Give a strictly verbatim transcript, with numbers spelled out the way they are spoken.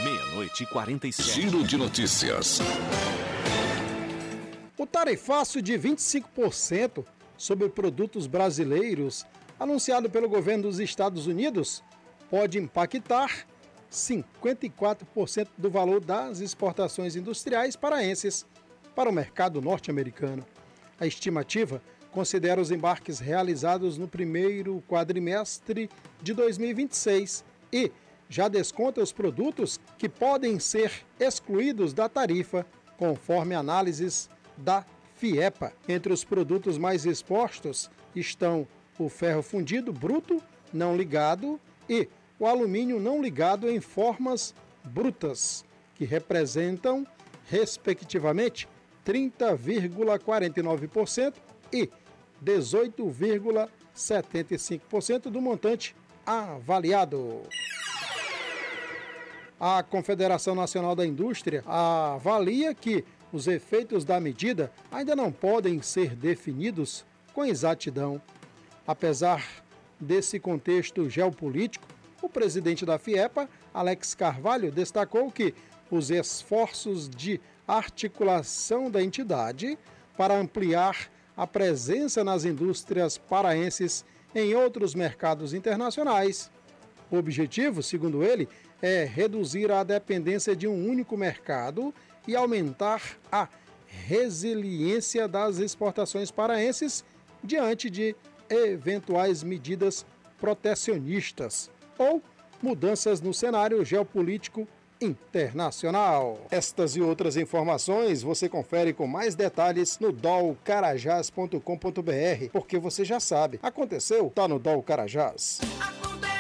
Meia-noite e quarenta e sete. Giro de notícias. O tarifaço de vinte e cinco por cento sobre produtos brasileiros, anunciado pelo governo dos Estados Unidos, pode impactar cinquenta e quatro por cento do valor das exportações industriais paraenses para o mercado norte-americano. A estimativa considera os embarques realizados no primeiro quadrimestre de dois mil e vinte e seis e já desconta os produtos que podem ser excluídos da tarifa, conforme análises da FIEPA. Entre os produtos mais expostos estão o ferro fundido bruto não ligado e o alumínio não ligado em formas brutas, que representam, respectivamente, trinta vírgula quarenta e nove por cento e dezoito vírgula setenta e cinco por cento do montante avaliado. A Confederação Nacional da Indústria avalia que os efeitos da medida ainda não podem ser definidos com exatidão. Apesar desse contexto geopolítico, o presidente da FIEPA, Alex Carvalho, destacou que os esforços de articulação da entidade para ampliar a presença nas indústrias paraenses em outros mercados internacionais. O objetivo, segundo ele, é reduzir a dependência de um único mercado e aumentar a resiliência das exportações paraenses diante de eventuais medidas protecionistas ou mudanças no cenário geopolítico internacional. Estas e outras informações você confere com mais detalhes no dol carajás ponto com ponto br, porque você já sabe, aconteceu, tá no Dol Carajás.